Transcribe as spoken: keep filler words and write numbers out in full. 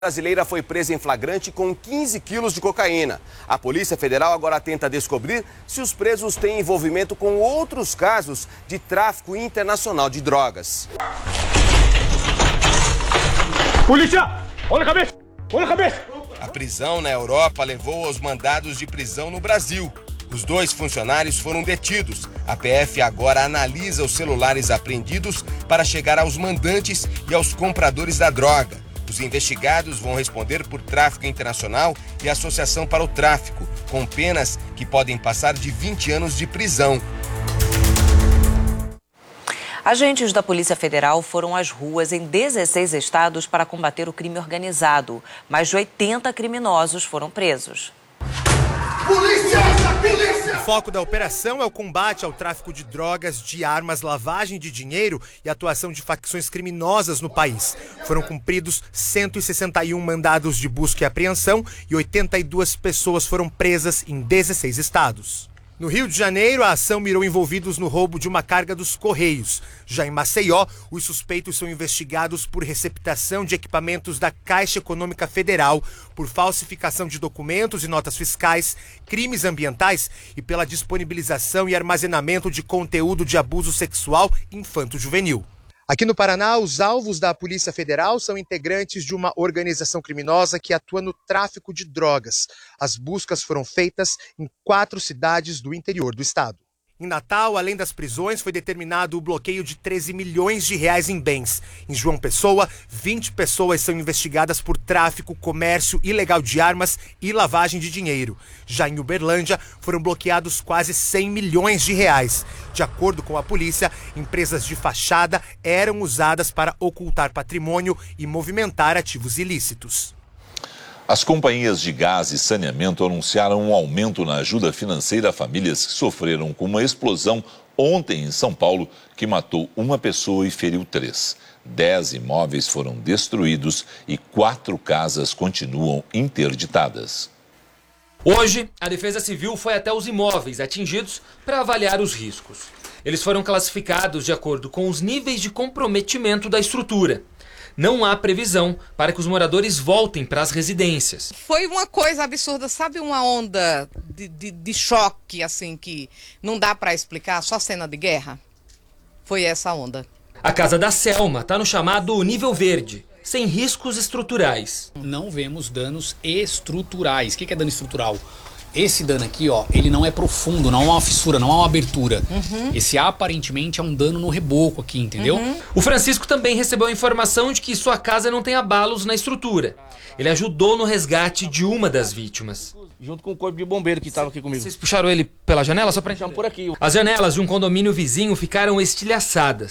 A brasileira foi presa em flagrante com quinze quilos de cocaína. A Polícia Federal agora tenta descobrir se os presos têm envolvimento com outros casos de tráfico internacional de drogas. Polícia! Olha a cabeça! Olha a cabeça! A prisão na Europa levou aos mandados de prisão no Brasil. Os dois funcionários foram detidos. A P F agora analisa os celulares apreendidos para chegar aos mandantes e aos compradores da droga. Os investigados vão responder por tráfico internacional e associação para o tráfico, com penas que podem passar de vinte anos de prisão. Agentes da Polícia Federal foram às ruas em dezesseis estados para combater o crime organizado. Mais de oitenta criminosos foram presos. Polícia! Polícia! O foco da operação é o combate ao tráfico de drogas, de armas, lavagem de dinheiro e atuação de facções criminosas no país. Foram cumpridos cento e sessenta e um mandados de busca e apreensão e oitenta e duas pessoas foram presas em dezesseis estados. No Rio de Janeiro, a ação mirou envolvidos no roubo de uma carga dos Correios. Já em Maceió, os suspeitos são investigados por receptação de equipamentos da Caixa Econômica Federal, por falsificação de documentos e notas fiscais, crimes ambientais e pela disponibilização e armazenamento de conteúdo de abuso sexual infanto-juvenil. Aqui no Paraná, os alvos da Polícia Federal são integrantes de uma organização criminosa que atua no tráfico de drogas. As buscas foram feitas em quatro cidades do interior do estado. Em Natal, além das prisões, foi determinado o bloqueio de treze milhões de reais em bens. Em João Pessoa, vinte pessoas são investigadas por tráfico, comércio ilegal de armas e lavagem de dinheiro. Já em Uberlândia, foram bloqueados quase cem milhões de reais. De acordo com a polícia, empresas de fachada eram usadas para ocultar patrimônio e movimentar ativos ilícitos. As companhias de gás e saneamento anunciaram um aumento na ajuda financeira a famílias que sofreram com uma explosão ontem em São Paulo, que matou uma pessoa e feriu três. Dez imóveis foram destruídos e quatro casas continuam interditadas. Hoje, a Defesa Civil foi até os imóveis atingidos para avaliar os riscos. Eles foram classificados de acordo com os níveis de comprometimento da estrutura. Não há previsão para que os moradores voltem para as residências. Foi uma coisa absurda, sabe, uma onda de, de, de choque, assim, que não dá para explicar, só cena de guerra? Foi essa onda. A casa da Selma está no chamado nível verde, sem riscos estruturais. Não vemos danos estruturais. O que é dano estrutural? Esse dano aqui, ó, ele não é profundo, não há uma fissura, não há uma abertura. Uhum. Esse aparentemente é um dano no reboco aqui, entendeu? Uhum. O Francisco também recebeu a informação de que sua casa não tem abalos na estrutura. Ele ajudou no resgate de uma das vítimas. Junto com o corpo de bombeiro que estava aqui comigo. Vocês puxaram ele pela janela só para puxar por aqui. As janelas de um condomínio vizinho ficaram estilhaçadas.